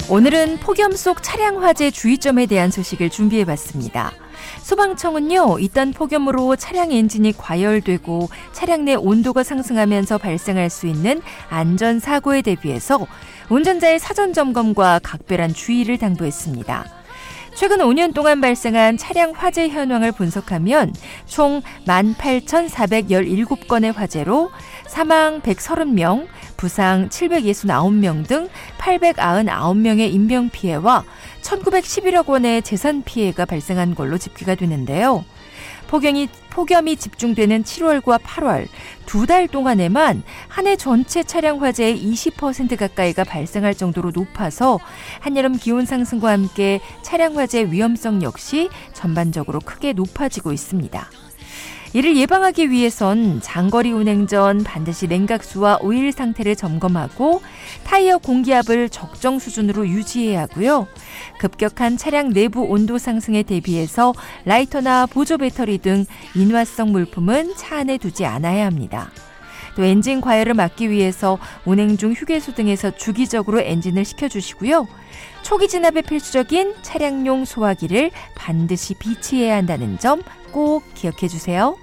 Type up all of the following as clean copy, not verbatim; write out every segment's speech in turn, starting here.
오늘은 폭염 속 차량 화재 주의점에 대한 소식을 준비해봤습니다. 소방청은요, 이딴 폭염으로 차량 엔진이 과열되고 차량 내 온도가 상승하면서 발생할 수 있는 안전사고에 대비해서 운전자의 사전 점검과 각별한 주의를 당부했습니다. 최근 5년 동안 발생한 차량 화재 현황을 분석하면 총 18,417건의 화재로 사망 130명, 부상 769명 등 899명의 인명피해와 1,911억 원의 재산 피해가 발생한 걸로 집계가 되는데요. 폭염이 집중되는 7월과 8월 두 달 동안에만 한 해 전체 차량 화재의 20% 가까이가 발생할 정도로 높아서 한여름 기온 상승과 함께 차량 화재 위험성 역시 전반적으로 크게 높아지고 있습니다. 이를 예방하기 위해선 장거리 운행 전 반드시 냉각수와 오일 상태를 점검하고 타이어 공기압을 적정 수준으로 유지해야 하고요. 급격한 차량 내부 온도 상승에 대비해서 라이터나 보조 배터리 등 인화성 물품은 차 안에 두지 않아야 합니다. 또 엔진 과열을 막기 위해서 운행 중 휴게소 등에서 주기적으로 엔진을 식혀주시고요. 초기 진압에 필수적인 차량용 소화기를 반드시 비치해야 한다는 점 꼭 기억해 주세요.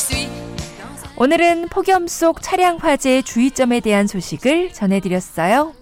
오늘은 폭염 속 차량 화재의 주의점에 대한 소식을 전해드렸어요.